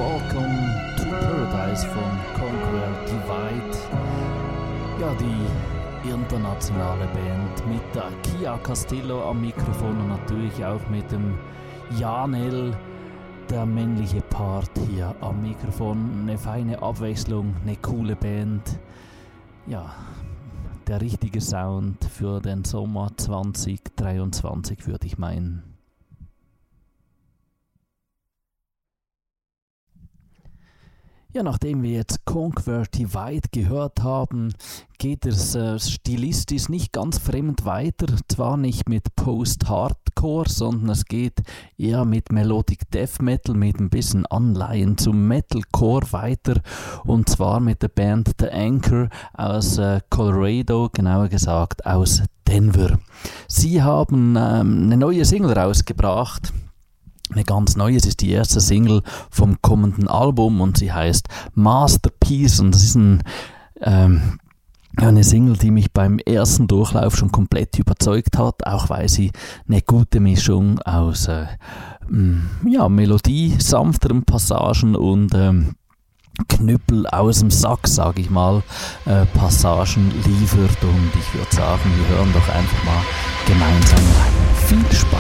Welcome to Paradise von Conquer Divide. Ja, die internationale Band mit der Kia Castillo am Mikrofon und natürlich auch mit dem Janel, der männliche Part hier am Mikrofon. Eine feine Abwechslung, eine coole Band. Ja, der richtige Sound für den Sommer 2023 würde ich meinen. Ja, nachdem wir jetzt Conquer Divide gehört haben, geht es stilistisch nicht ganz fremd weiter. Zwar nicht mit Post-Hardcore, sondern es geht eher mit Melodic Death Metal, mit ein bisschen Anleihen zum Metalcore weiter. Und zwar mit der Band The Anchor aus Colorado, genauer gesagt aus Denver. Sie haben eine neue Single rausgebracht. Eine ganz neue, es ist die erste Single vom kommenden Album und sie heißt Masterpiece und das ist eine Single, die mich beim ersten Durchlauf schon komplett überzeugt hat, auch weil sie eine gute Mischung aus Melodie, sanfteren Passagen und Knüppel aus dem Sack, sage ich mal, Passagen liefert und ich würde sagen, wir hören doch einfach mal gemeinsam rein. Viel Spaß!